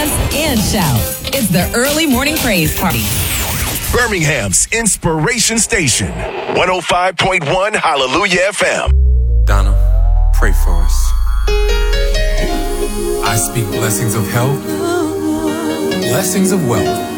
dance, and shout. It's the Early Morning Praise Party. Birmingham's Inspiration Station, 105.1 Hallelujah FM. Donna, pray for us. I speak blessings of health, blessings of wealth,